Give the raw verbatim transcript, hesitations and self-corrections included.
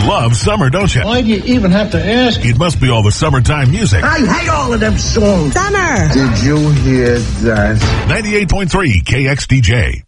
love summer, don't you? Why do you even have to ask? It must be all the summertime music. I hate all of them songs. Summer. Did you hear that? ninety-eight point three K X D J.